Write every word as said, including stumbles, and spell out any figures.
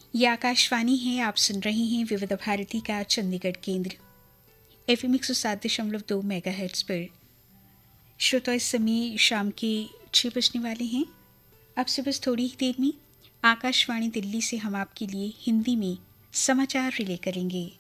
ये आकाशवाणी है, आप सुन रहे हैं विविध भारती का चंडीगढ़ केंद्र एफ एम एक सौ सात दशमलव दो मेगा हर्ट्ज पर। श्रोता, इस समय शाम के छः बजने वाले हैं। अब से बस थोड़ी ही देर में आकाशवाणी दिल्ली से हम आपके लिए हिंदी में समाचार रिले करेंगे।